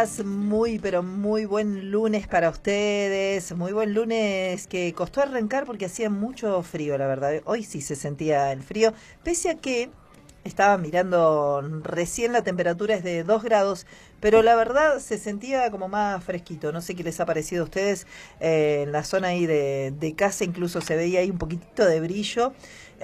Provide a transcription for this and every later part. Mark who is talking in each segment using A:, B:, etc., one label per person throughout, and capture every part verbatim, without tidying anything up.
A: días, muy pero muy buen lunes para ustedes, muy buen lunes que costó arrancar porque hacía mucho frío, la verdad. Hoy sí se sentía el frío, pese a que estaba mirando recién la temperatura es de dos grados, pero la verdad se sentía como más fresquito. No sé qué les ha parecido a ustedes, eh, en la zona ahí de, de casa incluso se veía ahí un poquitito de brillo.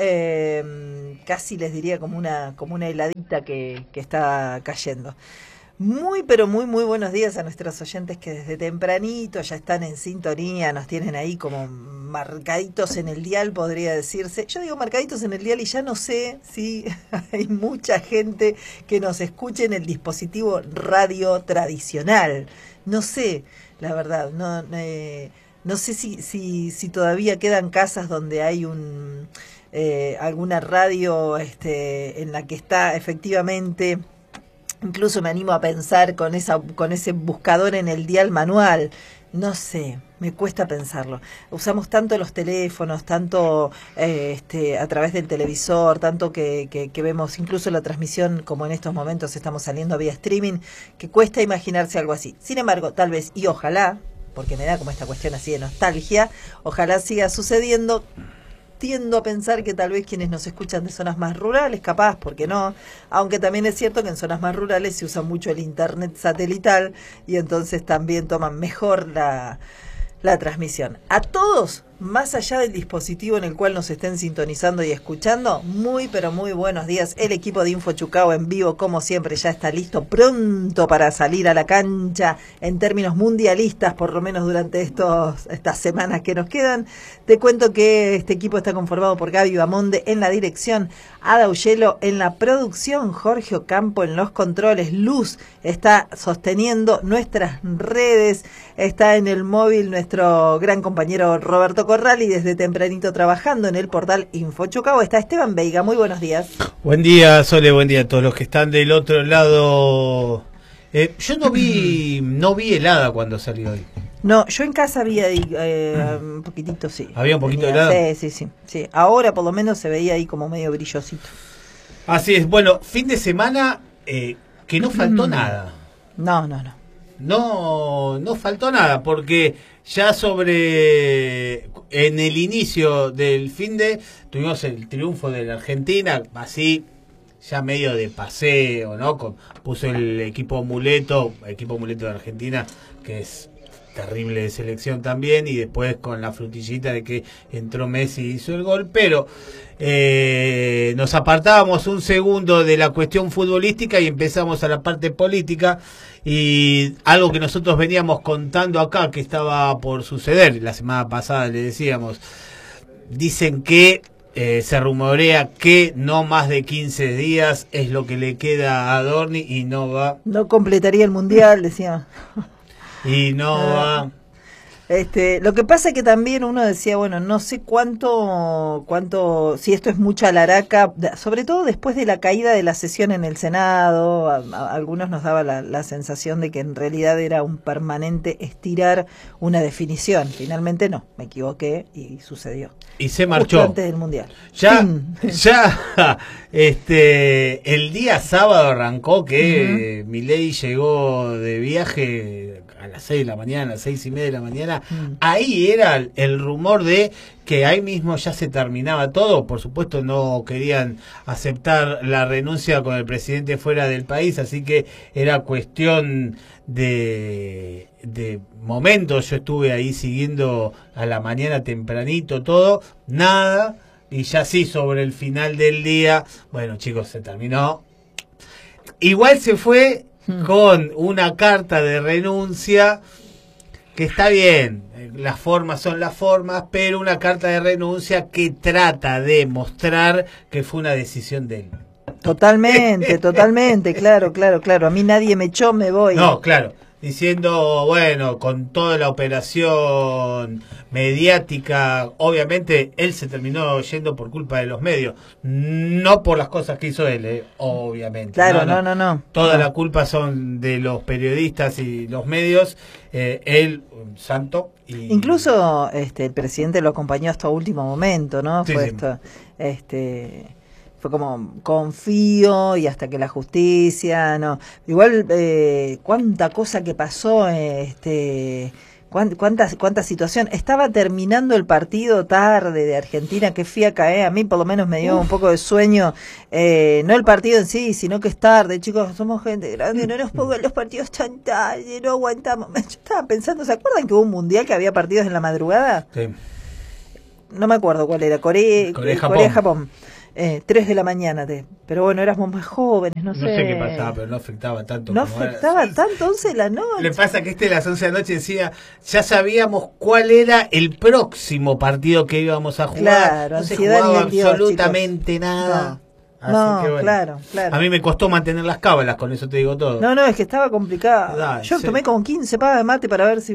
A: Eh, casi les diría como una como una heladita que, que está cayendo. Muy, pero muy, muy buenos días a nuestros oyentes que desde tempranito ya están en sintonía, nos tienen ahí como marcaditos en el dial, podría decirse. Yo digo marcaditos en el dial y ya no sé si hay mucha gente que nos escuche en el dispositivo radio tradicional. No sé, la verdad, no, eh, no sé si, si, si todavía quedan casas donde hay un... Eh, alguna radio este, en la que está efectivamente, incluso me animo a pensar con esa con ese buscador en el dial manual. No sé, me cuesta pensarlo. Usamos tanto los teléfonos, tanto eh, este, a través del televisor, tanto que, que, que vemos incluso la transmisión, como en estos momentos estamos saliendo vía streaming, que cuesta imaginarse algo así. Sin embargo, tal vez, y ojalá, porque me da como esta cuestión así de nostalgia, ojalá siga sucediendo. Tiendo a pensar que tal vez quienes nos escuchan de zonas más rurales, capaz, porque no, aunque también es cierto que en zonas más rurales se usa mucho el internet satelital y entonces también toman mejor la, la transmisión. A todos, más allá del dispositivo en el cual nos estén sintonizando y escuchando, muy pero muy buenos días. El equipo de Info Chucao en vivo, como siempre, ya está listo, pronto para salir a la cancha en términos mundialistas, por lo menos durante estos estas semanas que nos quedan. Te cuento que este equipo está conformado por Gaby Bamonde en la dirección, Ada Ullelo en la producción, Jorge Ocampo en los controles, Luz está sosteniendo nuestras redes, está en el móvil nuestro gran compañero Roberto Corral y desde tempranito trabajando en el portal Info Chucao está Esteban Veiga. Muy buenos días.
B: Buen día, Sole, buen día a todos los que están del otro lado. Eh, yo no vi no vi helada cuando salí hoy.
A: No, yo en casa había eh, un poquitito, sí.
B: ¿Había un poquito
A: Tenía,
B: de helada?
A: Sí, sí, sí, sí. Ahora por lo menos se veía ahí como medio brillosito.
B: Así es, bueno, fin de semana eh, que no faltó nada.
A: No, no, no.
B: No, no faltó nada, porque ya sobre, en el inicio del fin de, tuvimos el triunfo de la Argentina, así, ya medio de paseo, ¿no? Con, puso el equipo muleto, equipo muleto de Argentina, que es terrible de selección también, y después con la frutillita de que entró Messi y hizo el gol, pero eh, nos apartábamos un segundo de la cuestión futbolística y empezamos a la parte política, y algo que nosotros veníamos contando acá que estaba por suceder, la semana pasada le decíamos, dicen que eh, se rumorea que no más de quince días es lo que le queda a Adorni y no va...
A: No completaría el mundial, decía.
B: Y no va...
A: Este, lo que pasa es que también uno decía, bueno, no sé cuánto, cuánto, si esto es mucha laraca, sobre todo después de la caída de la sesión en el Senado, a, a algunos nos daba la, la sensación de que en realidad era un permanente estirar una definición. Finalmente no, me equivoqué y sucedió.
B: Y se marchó.
A: Justo antes del mundial.
B: Ya,
A: Fin.
B: ya, este, el día sábado arrancó que uh-huh. Milei llegó de viaje a las seis de la mañana, a las seis y media de la mañana. Mm. Ahí era el, el rumor de que ahí mismo ya se terminaba todo. Por supuesto no querían aceptar la renuncia con el presidente fuera del país, así que era cuestión de, de momentos. Yo estuve ahí siguiendo a la mañana tempranito todo, nada, y ya sí sobre el final del día, bueno chicos, se terminó. Igual se fue con una carta de renuncia, que está bien, las formas son las formas, pero una carta de renuncia que trata de mostrar que fue una decisión de él.
A: Totalmente, totalmente, claro, claro, claro. A mí nadie me echó, me voy.
B: No, claro. Diciendo, bueno, con toda la operación mediática, obviamente él se terminó yendo por culpa de los medios, no por las cosas que hizo él, eh, obviamente.
A: Claro, no, no, no. no.
B: Toda
A: no.
B: la culpa son de los periodistas y los medios, eh, él, un santo. Y...
A: Incluso este, el presidente lo acompañó hasta último momento, ¿no?
B: Sí,
A: Fue
B: sí.
A: esto, este... fue como confío y hasta que la justicia, no. Igual, eh, cuánta cosa que pasó, eh, este... ¿Cuánta, cuánta situación? Estaba terminando el partido tarde de Argentina, que fiaca, ¿eh? A mí por lo menos me dio Uf. un poco de sueño, eh, no el partido en sí, sino que es tarde, chicos, somos gente grande, no nos pongan los partidos tan tarde, no aguantamos. Yo estaba pensando, ¿se acuerdan que hubo un mundial que había partidos en la madrugada? Sí. No me acuerdo cuál era, Corea, Corea-Japón. Corea-Japón. Eh, tres de la mañana, te. Pero bueno, éramos más jóvenes, no sé.
B: No sé qué pasaba, pero no afectaba tanto.
A: No como afectaba era. tanto, once de la noche.
B: Le pasa que este de las once de la noche decía, ya sabíamos cuál era el próximo partido que íbamos a jugar.
A: Claro,
B: no se jugaba absolutamente
A: Dios,
B: nada.
A: No, Así no que bueno. claro, claro.
B: A mí me costó mantener las cábalas, con eso te digo todo.
A: No, no, es que estaba complicado. Dale, Yo sí. tomé como quince pavas de mate para ver si...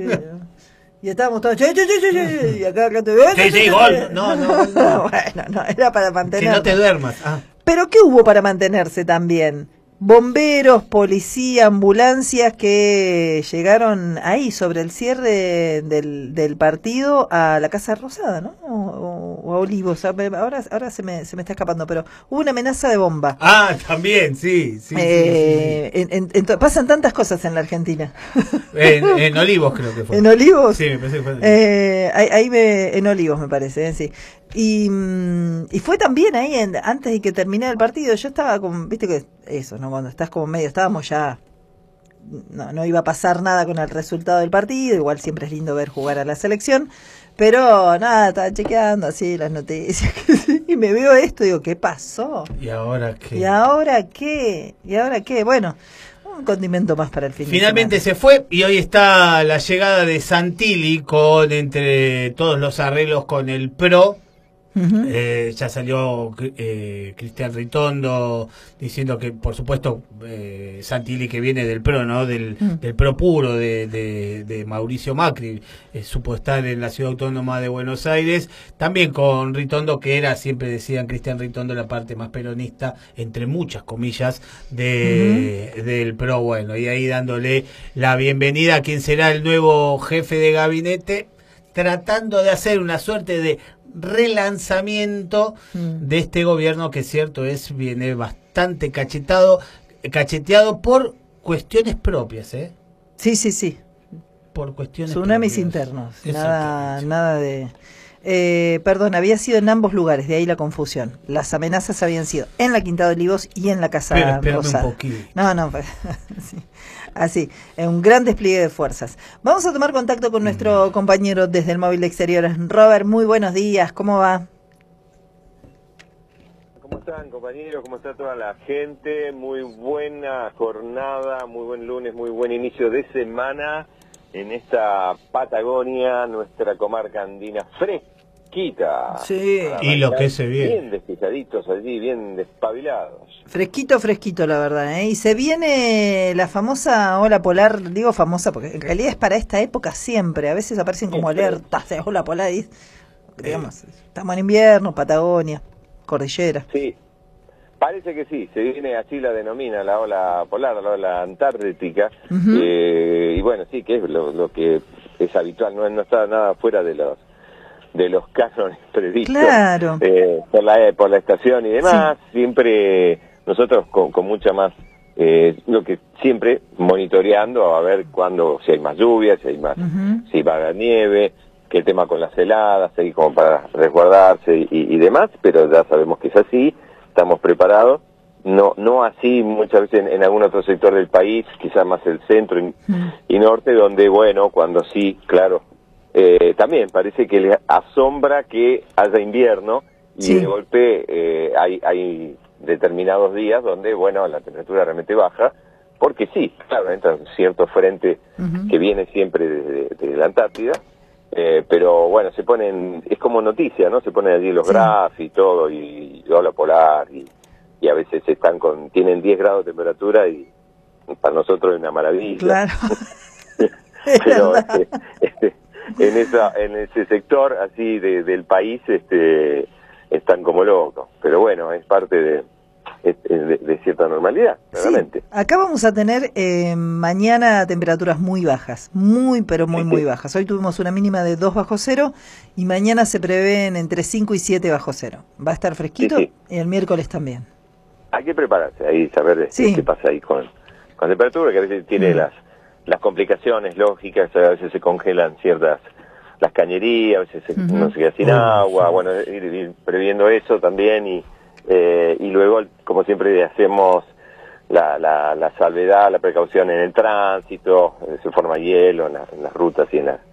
A: Y estábamos todos, che, che, che, che, y acá, acá te veo.
B: Sí, sí, gol. No, no, no.
A: Bueno, no, era para mantener.
B: Si no te duermas. Ah.
A: Pero ¿qué hubo para mantenerse también? Bomberos, policía, ambulancias que llegaron ahí sobre el cierre del, del partido a la Casa Rosada, ¿no? O, o a Olivos. Ahora, ahora se me, se me está escapando, pero hubo una amenaza de bomba.
B: Ah, también, sí, sí.
A: Eh, sí, sí. En, en, en, pasan tantas cosas en la Argentina.
B: En, en Olivos creo que fue.
A: ¿En Olivos?
B: Sí, me parece que fue.
A: Eh, ahí, ahí me, en Olivos me parece, ¿eh? Sí. Y, y fue también ahí, en, antes de que terminara el partido, yo estaba como, viste que eso, ¿no? Cuando estás como medio, estábamos ya, no, no iba a pasar nada con el resultado del partido, igual siempre es lindo ver jugar a la selección, pero nada, estaba chequeando así las noticias, y me veo esto y digo, ¿qué pasó?
B: ¿Y ahora qué?
A: ¿Y ahora qué? ¿Y ahora qué? Bueno, un condimento más para el fin.
B: Finalmente se fue y hoy está la llegada de Santilli con entre todos los arreglos con el Pro. Uh-huh. Eh, ya salió eh, Cristian Ritondo diciendo que, por supuesto, eh, Santilli, que viene del PRO, ¿no? Del, uh-huh. del PRO puro de, de, de Mauricio Macri, eh, supo estar en la Ciudad Autónoma de Buenos Aires, también con Ritondo, que era, siempre decían Cristian Ritondo, la parte más peronista, entre muchas comillas, de uh-huh. del PRO. Bueno, y ahí dándole la bienvenida a quien será el nuevo jefe de gabinete, tratando de hacer una suerte de relanzamiento mm. de este gobierno, que cierto es, viene bastante cachetado, cacheteado por cuestiones propias, ¿eh?
A: Sí, sí, sí.
B: Por cuestiones
A: Tsunamis
B: propias.
A: internos, nada, nada de... Eh, perdón, había sido en ambos lugares, de ahí la confusión. Las amenazas habían sido en la Quinta de Olivos y en la Casa
B: Pero espérame
A: Rosada.
B: un poquito.
A: No, no, sí. Así, un gran despliegue de fuerzas. Vamos a tomar contacto con nuestro mm. compañero desde el móvil de exteriores. Robert, muy buenos días, ¿cómo va?
C: ¿Cómo están, compañeros? ¿Cómo está toda la gente? Muy buena jornada, muy buen lunes, muy buen inicio de semana en esta Patagonia, nuestra comarca andina fresquita.
A: Sí.
B: Y lo que se viene.
C: Bien despejaditos allí, bien despabilados.
A: Fresquito, fresquito, la verdad, ¿eh? Y se viene la famosa ola polar, digo famosa porque en realidad es para esta época siempre. A veces aparecen como siempre. alertas de ola polar y, digamos, estamos en invierno, Patagonia, cordillera.
C: Sí. Parece que sí, se viene, así la denomina, la ola polar, la ola antártica, uh-huh. eh, y bueno, sí, que es lo, lo que es habitual, no, no está nada fuera de los de los cánones previstos
A: claro.
C: eh, por la por la estación y demás, sí. Siempre nosotros con, con mucha más, eh, lo que siempre monitoreando a ver cuándo, si hay más lluvia, si hay más, uh-huh. si va a haber nieve, qué tema con las heladas, ahí como para resguardarse y, y demás, pero ya sabemos que es así. Estamos preparados, no no así muchas veces en, en algún otro sector del país, quizás más el centro y, mm. y norte, donde, bueno, cuando sí, claro, eh, también parece que le asombra que haya invierno y sí. de golpe eh, hay, hay determinados días donde, bueno, la temperatura realmente baja, porque sí, claro, entra cierto frente uh-huh. que viene siempre desde de, de la Antártida, Eh, pero bueno, se ponen, es como noticia, ¿no? Se ponen allí los sí. grafs y todo, y, y ola polar, y, y a veces están con, tienen diez grados de temperatura y para nosotros es una maravilla.
A: Claro.
C: Pero este, este, en esa, en ese sector así de, del país, este, están como locos. Pero bueno, es parte de, de, de cierta normalidad, realmente.
A: Sí, acá vamos a tener eh, mañana temperaturas muy bajas, muy pero muy sí, muy sí. bajas. Hoy tuvimos una mínima de dos bajo cero y mañana se prevén entre cinco y siete bajo cero. Va a estar fresquito sí, sí. y el miércoles también.
C: Hay que prepararse ahí, saber sí. qué pasa ahí con, con temperatura, que a veces tiene mm. las, las complicaciones lógicas, a veces se congelan ciertas las cañerías, a veces uh-huh. no se queda sin uh-huh. agua, bueno, ir, ir previendo eso también y Eh, y luego, como siempre, hacemos la, la, la salvedad, la precaución en el tránsito, se forma hielo en, la, en las rutas y en, la,